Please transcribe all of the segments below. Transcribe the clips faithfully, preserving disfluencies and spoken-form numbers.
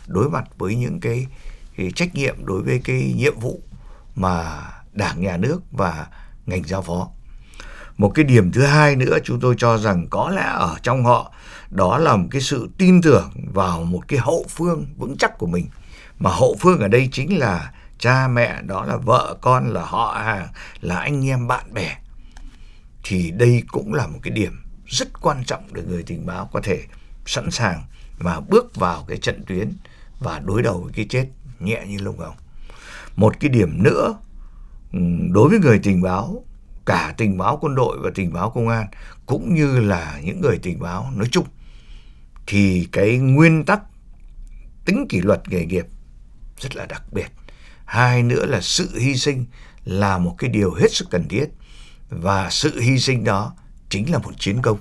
đối mặt với những cái, cái trách nhiệm đối với cái nhiệm vụ mà Đảng, Nhà nước và ngành giao phó. Một cái điểm thứ hai nữa chúng tôi cho rằng có lẽ ở trong họ đó là một cái sự tin tưởng vào một cái hậu phương vững chắc của mình. Mà hậu phương ở đây chính là cha mẹ, đó là vợ con, là họ hàng, là anh em bạn bè. Thì đây cũng là một cái điểm rất quan trọng để người tình báo có thể sẵn sàng mà bước vào cái trận tuyến và đối đầu với cái chết nhẹ như lông hồng. Một cái điểm nữa đối với người tình báo, cả tình báo quân đội và tình báo công an cũng như là những người tình báo nói chung, thì cái nguyên tắc tính kỷ luật nghề nghiệp rất là đặc biệt. Hai nữa là sự hy sinh là một cái điều hết sức cần thiết, và sự hy sinh đó chính là một chiến công,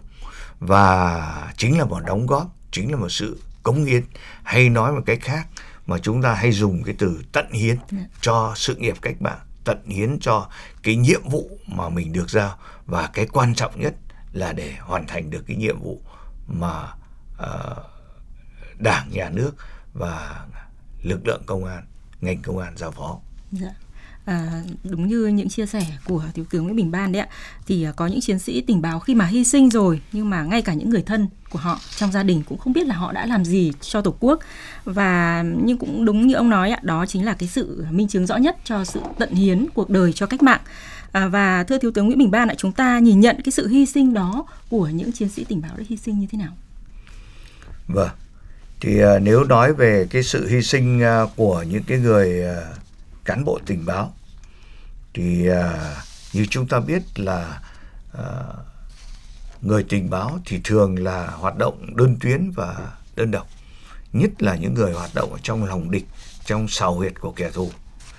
và chính là một đóng góp, chính là một sự cống hiến, hay nói một cách khác mà chúng ta hay dùng cái từ tận hiến cho sự nghiệp cách mạng, tận hiến cho cái nhiệm vụ mà mình được giao, và cái quan trọng nhất là để hoàn thành được cái nhiệm vụ mà uh, Đảng, Nhà nước và lực lượng công an, ngành công an giao phó. Dạ. À, đúng như những chia sẻ của Thiếu tướng Nguyễn Bình Ban đấy ạ, thì có những chiến sĩ tình báo khi mà hy sinh rồi, nhưng mà ngay cả những người thân của họ trong gia đình cũng không biết là họ đã làm gì cho Tổ quốc. Và nhưng cũng đúng như ông nói ạ, đó chính là cái sự minh chứng rõ nhất cho sự tận hiến cuộc đời cho cách mạng. À, và thưa Thiếu tướng Nguyễn Bình Ban ạ, chúng ta nhìn nhận cái sự hy sinh đó của những chiến sĩ tình báo đã hy sinh như thế nào? Vâng, thì uh, nếu nói về cái sự hy sinh uh, của những cái người uh, cán bộ tình báo, thì uh, như chúng ta biết là uh, người tình báo thì thường là hoạt động đơn tuyến và đơn độc, nhất là những người hoạt động ở trong lòng địch, trong sào huyệt của kẻ thù.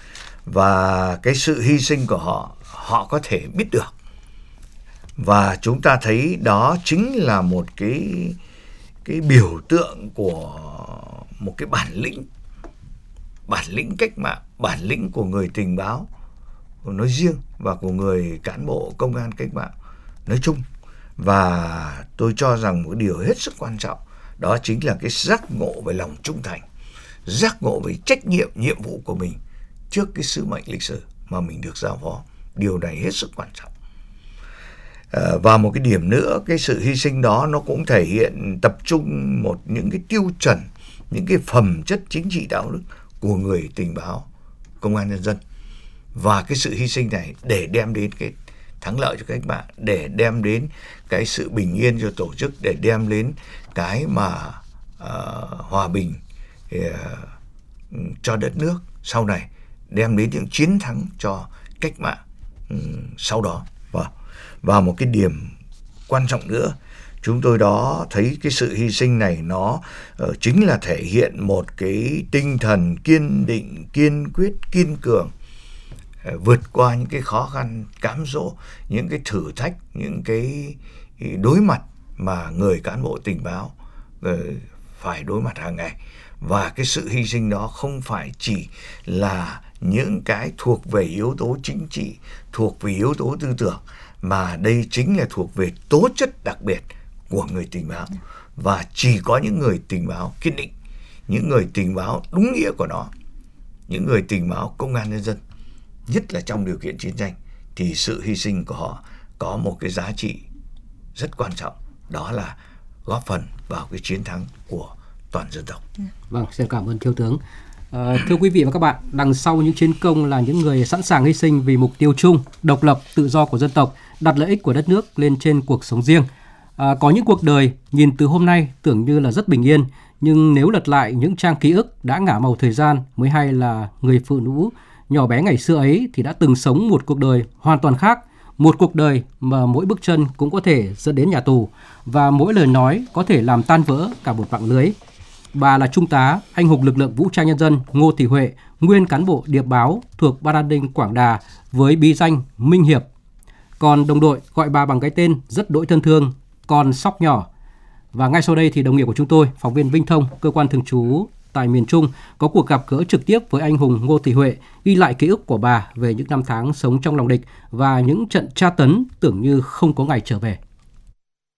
Và cái sự hy sinh của họ, họ có thể biết được. Và chúng ta thấy đó chính là một cái, cái biểu tượng của một cái bản lĩnh, bản lĩnh cách mạng, bản lĩnh của người tình báo nói riêng và của người cán bộ công an cách mạng nói chung. Và tôi cho rằng một điều hết sức quan trọng đó chính là cái giác ngộ về lòng trung thành, giác ngộ về trách nhiệm, nhiệm vụ của mình trước cái sứ mệnh lịch sử mà mình được giao phó. Điều này hết sức quan trọng. À, và một cái điểm nữa, cái sự hy sinh đó nó cũng thể hiện tập trung một những cái tiêu chuẩn, những cái phẩm chất chính trị đạo đức của người tình báo công an nhân dân. Và cái sự hy sinh này để đem đến cái thắng lợi cho cách mạng, để đem đến cái sự bình yên cho tổ chức, để đem đến cái mà uh, hòa bình uh, cho đất nước sau này, đem đến những chiến thắng cho cách mạng um, sau đó. Và, và một cái điểm quan trọng nữa, chúng tôi đó thấy cái sự hy sinh này nó uh, chính là thể hiện một cái tinh thần kiên định, kiên quyết, kiên cường, uh, vượt qua những cái khó khăn, cám dỗ, những cái thử thách, những cái đối mặt mà người cán bộ tình báo uh, phải đối mặt hàng ngày. Và cái sự hy sinh đó không phải chỉ là những cái thuộc về yếu tố chính trị, thuộc về yếu tố tư tưởng, mà đây chính là thuộc về tố chất đặc biệt của người tình báo. Và chỉ có những người tình báo kiên định, những người tình báo đúng nghĩa của nó, những người tình báo công an nhân dân, nhất là trong điều kiện chiến tranh, thì sự hy sinh của họ có một cái giá trị rất quan trọng, đó là góp phần vào cái chiến thắng của toàn dân tộc. Vâng, xin cảm ơn Thiếu tướng. À, thưa quý vị và các bạn, đằng sau những chiến công là những người sẵn sàng hy sinh vì mục tiêu chung, độc lập, tự do của dân tộc, đặt lợi ích của đất nước lên trên cuộc sống riêng. À, có những cuộc đời nhìn từ hôm nay tưởng như là rất bình yên, nhưng nếu lật lại những trang ký ức đã ngả màu thời gian mới hay là người phụ nữ nhỏ bé ngày xưa ấy thì đã từng sống một cuộc đời hoàn toàn khác, một cuộc đời mà mỗi bước chân cũng có thể dẫn đến nhà tù, và mỗi lời nói có thể làm tan vỡ cả một mạng lưới. Bà là Trung tá, anh hùng lực lượng vũ trang nhân dân Ngô Thị Huệ, nguyên cán bộ điệp báo thuộc Ban An ninh Quảng Đà với bí danh Minh Hiệp. Còn đồng đội gọi bà bằng cái tên rất đỗi thân thương, Con Sóc Nhỏ. Và ngay sau đây thì đồng nghiệp của chúng tôi, phóng viên Vinh Thông, cơ quan thường trú tại miền Trung, có cuộc gặp gỡ trực tiếp với anh hùng Ngô Thị Huệ, ghi lại ký ức của bà về những năm tháng sống trong lòng địch và những trận tra tấn tưởng như không có ngày trở về.